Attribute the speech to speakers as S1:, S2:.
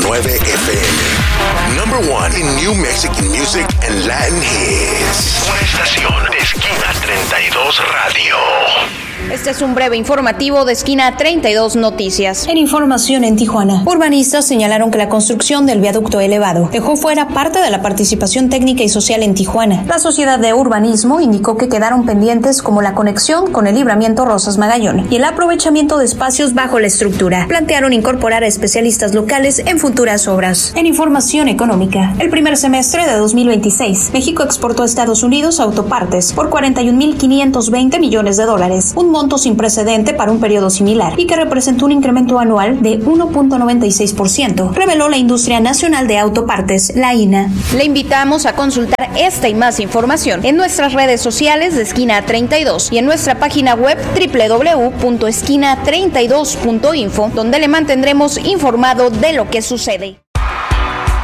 S1: FM. Number one in New Mexican music and Latin hits. Una estación de Esquina 32 Radio.
S2: Este es un breve informativo de Esquina 32 Noticias.
S3: En información en Tijuana, urbanistas señalaron que la construcción del viaducto elevado dejó fuera parte de la participación técnica y social en Tijuana. La Sociedad de Urbanismo indicó que quedaron pendientes como la conexión con el libramiento Rosas Magallón y el aprovechamiento de espacios bajo la estructura. Plantearon incorporar a especialistas locales en futuras obras. En información económica, el primer semestre de 2026, México exportó a Estados Unidos autopartes por $41,520 millones, un monto sin precedente para un periodo similar y que representó un incremento anual de 1.96%, reveló la Industria Nacional de Autopartes, la INA.
S2: Le invitamos a consultar esta y más información en nuestras redes sociales de Esquina 32 y en nuestra página web www.esquina32.info, donde le mantendremos informado de lo que sucede.